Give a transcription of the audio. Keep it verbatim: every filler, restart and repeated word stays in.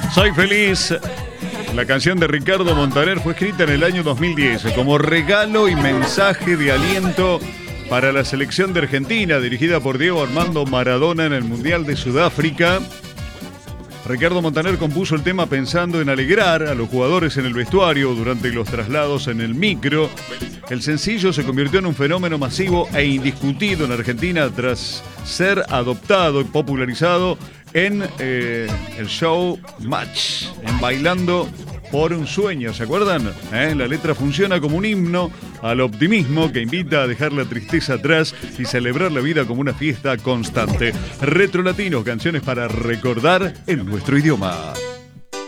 Soy feliz. La canción de Ricardo Montaner fue escrita en el año dos mil diez como regalo y mensaje de aliento para la selección de Argentina, dirigida por Diego Armando Maradona en el Mundial de Sudáfrica. Ricardo Montaner compuso el tema pensando en alegrar a los jugadores en el vestuario durante los traslados en el micro. El sencillo se convirtió en un fenómeno masivo e indiscutido en Argentina tras ser adoptado y popularizado en eh, el show Match, en Bailando por un Sueño, ¿se acuerdan? ¿Eh? La letra funciona como un himno al optimismo que invita a dejar la tristeza atrás y celebrar la vida como una fiesta constante. Retro Latinos, canciones para recordar en nuestro idioma.